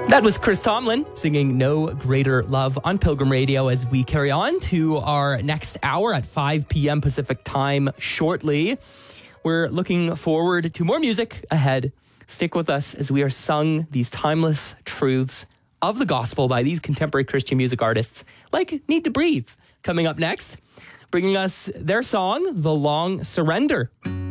That was Chris Tomlin singing No Greater Love on Pilgrim Radio as we carry on to our next hour at 5 p.m. Pacific time shortly. We're looking forward to more music ahead. Stick with us as we are sung these timeless truths of the gospel by these contemporary Christian music artists like Need to Breathe. Coming up next, bringing us their song, The Long Surrender.